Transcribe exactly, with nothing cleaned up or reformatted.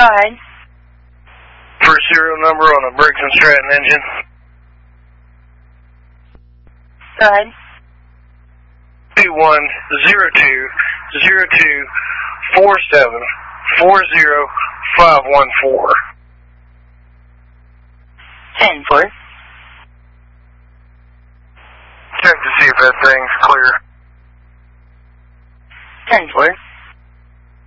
ahead. First serial number on a Briggs and Stratton engine. Go ahead. two one zero two zero two four seven four zero five one four. ten four. Check to see if that thing's clear. ten four.